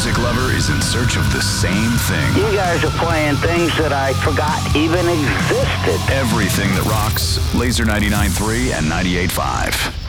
music lover is in search of the same thing. You guys are playing things that I forgot even existed. Everything that rocks. Laser 99.3 and 98.5.